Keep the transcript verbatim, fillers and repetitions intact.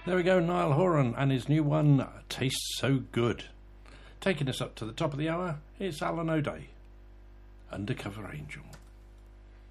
There we go, Niall Horan and his new one, Tastes So Good. Taking us up to the top of the hour, it's Alan O'Day, Undercover Angel.